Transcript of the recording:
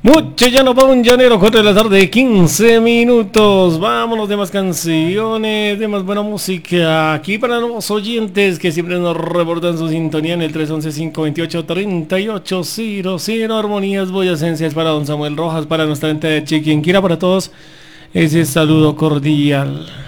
Mucho llano para un llanero, 4 de la tarde, 15 minutos. Vámonos de más canciones, de más buena música. Aquí para nuevos oyentes que siempre nos reportan su sintonía en el 311-528-3800. Armonías boyacenses para don Samuel Rojas, para nuestra gente de Chiquinquira, para todos. Ese saludo cordial.